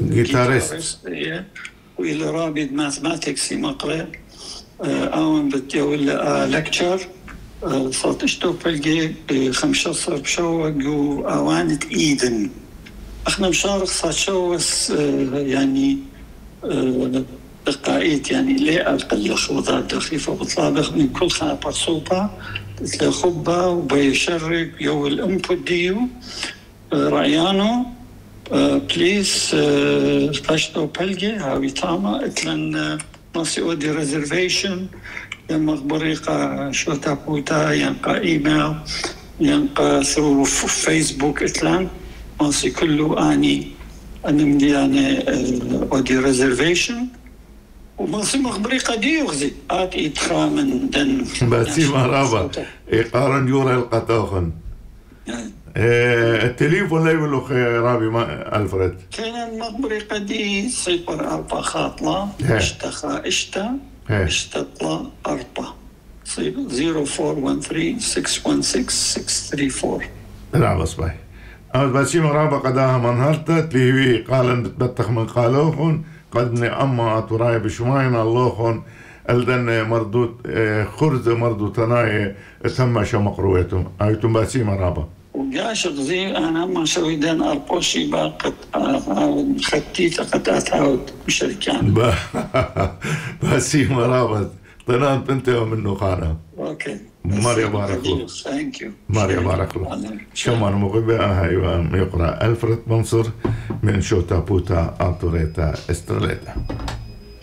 جيتاريست. وإلى رابط ماثماتكس مقرأ أون بدي ولا لكتشر صوت اشتوبلجي 15 بشوق وأوانة إيدن احنا مشارك صار شوس يعني دقائق يعني ليه أقل خبطات خفيفة بطلابخ من كل خابر صوبة تتلي خبة وبيشرك يو الانبوت ديو رأيانو بليز فاشتو بلجي هاوي تاما اتلن ناسي اودي ريزرفيشن ينقى بريقة شو تابوتا ينقى ايميل ينقى ثرو فيسبوك اتلن ناسي كله اني انا مدي يعني اودي ريزرفيشن وماسي مخبريقة دي يغزي آت إدخا من دن باسي مرابا إقارن يورا القطاخن التليفون لا يقولوا رابي ما ألفريد كان المخبريقة دي 04 خاطلة اشتخا اشتطلة 4 0413 616 634 لا بس باي باسي مرابا قداها منهرتا تليوي قالن بتبتخ من قالوخن قدني أما أتوراي بشماين اللوخن ألدن مردود خرز مردود تناي تمشى مقرويتهم أيتم باسي مرابا وجاش غزي أنا ما شويدان أربوشي باقت خطيت قد أتعود مشاركان باسي مرابا طنان بنتهم منه خانة أوكي ماريا بارك الله ماريا بارك الله شمان مغبئة هايوان يقرأ ألفريد منصور من شوتا بوتا أنتوريتا استرليتا